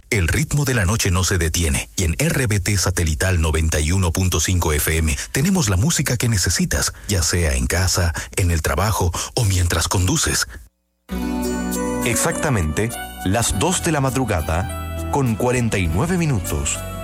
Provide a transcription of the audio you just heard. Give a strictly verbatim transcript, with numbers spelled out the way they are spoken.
El ritmo de la noche no se detiene y en R B T Satelital noventa y uno punto cinco F M tenemos la música que necesitas, ya sea en casa, en el trabajo o mientras conduces. Exactamente las dos de la madrugada con cuarenta y nueve minutos.